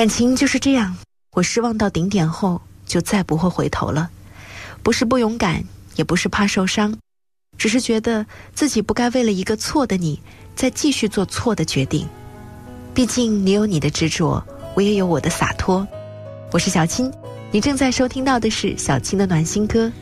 感情就是这样，我失望到顶点后就再不会回头了。不是不勇敢，也不是怕受伤，只是觉得自己不该为了一个错的你再继续做错的决定。毕竟你有你的执着，我也有我的洒脱。我是小青，你正在收听到的是小青的暖心歌。